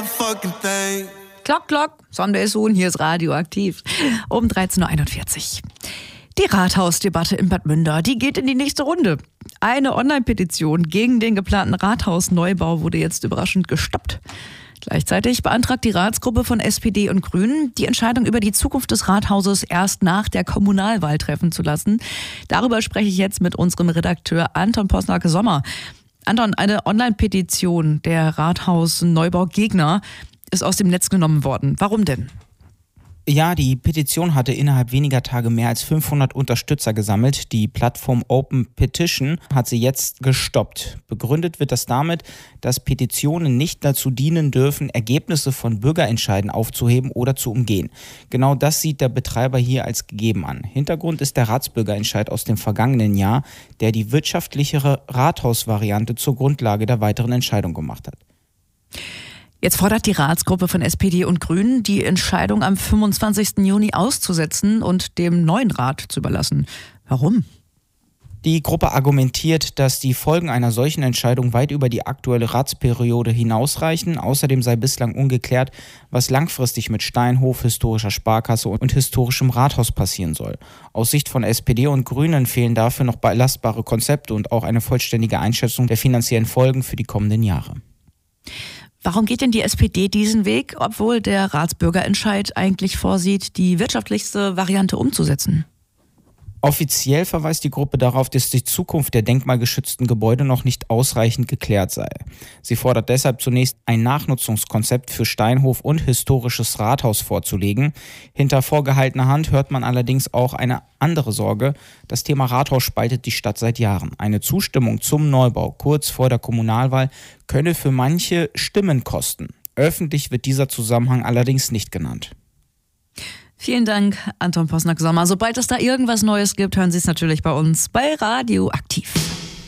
motherfucking thing. Glock, Glock, Sunday soon, hier ist Radioaktiv. Um 13.41 Uhr. Die Rathausdebatte in Bad Münder, die geht in die nächste Runde. Eine Online-Petition gegen den geplanten Rathausneubau wurde jetzt überraschend gestoppt. Gleichzeitig beantragt die Ratsgruppe von SPD und Grünen, die Entscheidung über die Zukunft des Rathauses erst nach der Kommunalwahl treffen zu lassen. Darüber spreche ich jetzt mit unserem Redakteur Anton Posnake-Sommer. Anton, eine Online-Petition der Rathausneubaugegner ist aus dem Netz genommen worden. Warum denn? Ja, die Petition hatte innerhalb weniger Tage mehr als 500 Unterstützer gesammelt. Die Plattform Open Petition hat sie jetzt gestoppt. Begründet wird das damit, dass Petitionen nicht dazu dienen dürfen, Ergebnisse von Bürgerentscheiden aufzuheben oder zu umgehen. Genau das sieht der Betreiber hier als gegeben an. Hintergrund ist der Ratsbürgerentscheid aus dem vergangenen Jahr, der die wirtschaftlichere Rathausvariante zur Grundlage der weiteren Entscheidung gemacht hat. Jetzt fordert die Ratsgruppe von SPD und Grünen, die Entscheidung am 25. Juni auszusetzen und dem neuen Rat zu überlassen. Warum? Die Gruppe argumentiert, dass die Folgen einer solchen Entscheidung weit über die aktuelle Ratsperiode hinausreichen. Außerdem sei bislang ungeklärt, was langfristig mit Steinhof, historischer Sparkasse und historischem Rathaus passieren soll. Aus Sicht von SPD und Grünen fehlen dafür noch belastbare Konzepte und auch eine vollständige Einschätzung der finanziellen Folgen für die kommenden Jahre. Warum geht denn die SPD diesen Weg, obwohl der Ratsbürgerentscheid eigentlich vorsieht, die wirtschaftlichste Variante umzusetzen? Offiziell verweist die Gruppe darauf, dass die Zukunft der denkmalgeschützten Gebäude noch nicht ausreichend geklärt sei. Sie fordert deshalb zunächst, ein Nachnutzungskonzept für Steinhof und historisches Rathaus vorzulegen. Hinter vorgehaltener Hand hört man allerdings auch eine andere Sorge. Das Thema Rathaus spaltet die Stadt seit Jahren. Eine Zustimmung zum Neubau kurz vor der Kommunalwahl könne für manche Stimmen kosten. Öffentlich wird dieser Zusammenhang allerdings nicht genannt. Vielen Dank, Anton Posnake-Sommer. Sobald es da irgendwas Neues gibt, hören Sie es natürlich bei uns bei Radioaktiv.